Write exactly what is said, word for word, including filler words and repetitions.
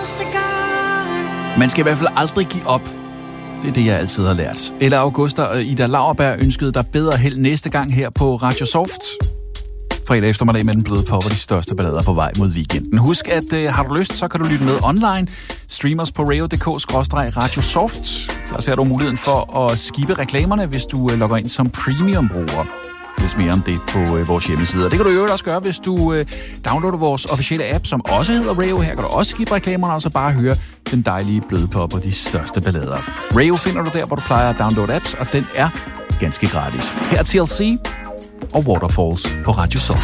Man skal i hvert fald aldrig give op. Det er det, jeg altid har lært. Eller Augusta og Ida Lauerberg ønskede dig bedre held næste gang her på Radio Soft. Fredag eftermiddag med den bløde pop og de største ballader på vej mod weekenden. Husk, at øh, har du lyst, så kan du lytte med online. Stream os på radio punktum d k skråstreg radio soft. Der ser du muligheden for at skippe reklamerne, hvis du øh, logger ind som premium-bruger. Læs mere om det på øh, vores hjemmeside. Og det kan du jo også gøre, hvis du øh, downloader vores officielle app, som også hedder Rayo. Her kan du også skippe reklamerne, og så bare høre den dejlige bløde pop og de største ballader. Rayo finder du der, hvor du plejer at downloade apps, og den er ganske gratis. Her er T L C og Waterfalls på Radio Soft.